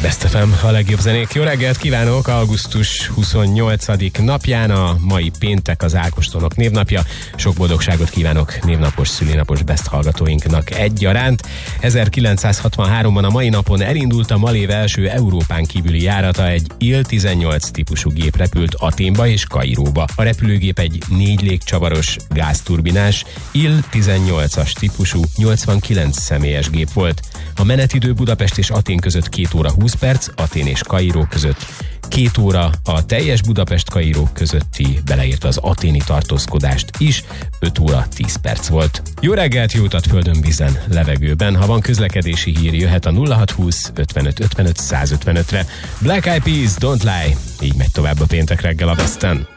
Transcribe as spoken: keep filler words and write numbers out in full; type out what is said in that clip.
Best ef em, a legjobb zenék. Jó reggelt kívánok! augusztus huszonnyolcadik napján, a mai péntek az Ákostonok névnapja. Sok boldogságot kívánok névnapos, szülinapos Best hallgatóinknak egyaránt. ezerkilencszázhatvanháromban a mai napon elindult a Malév első Európán kívüli járata. Egy Il tizennyolc típusú gép repült Athénba és Kairóba. A repülőgép egy négy légcsavaros, gázturbinás Il tizennyolcas típusú nyolcvankilenc személyes gép volt. A menetidő Budapest és Athén között két óra húsz perc, Athén és Kairó között két óra, a teljes Budapest-Kairó közötti, beleértve az athéni tartózkodást is, öt óra tíz perc volt. Jó reggelt, jó utat földön, vízen, levegőben. Ha van közlekedési hír, jöhet a nulla hatszázhúsz ötvenöt ötvenöt százötvenötre. Black Eyed Peas, Don't Lie. Így megy tovább a péntek reggel a Besten.